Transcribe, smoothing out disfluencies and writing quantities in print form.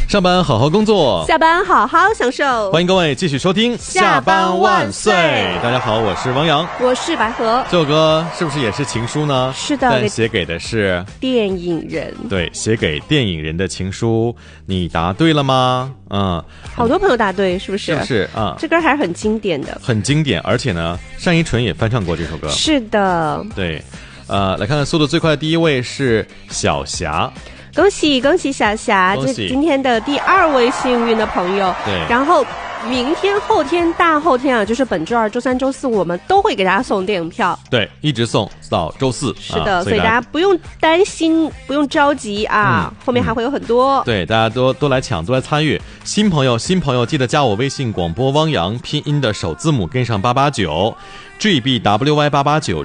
上班好好工作， 下班好好享受。 欢迎各位继续收听下班万岁。 大家好，我是王洋， 我是白河。 这首歌是不是也是情书呢？ 是的， 但写给的是电影人。 对，写给电影人的情书，你答对了吗？ 好多朋友答对，是不是？ 是不是啊？ 这歌还是很经典的， 很经典，而且呢，单依纯也翻唱过这首歌。 是的， 对，来看看速度最快的第一位是小霞。 恭喜恭喜小霞，这是今天的第2位幸运的朋友。 对， 然后明天、后天、大后天啊，就是本周2、周3、周4，我们都会给大家送电影票。 对，一直送到周4。 是的，所以大家不用担心，不用着急啊，后面还会有很多。 对，大家都来抢，都来参与。新朋友记得加我微信广播汪洋，拼音的首字母跟上889。GBWY889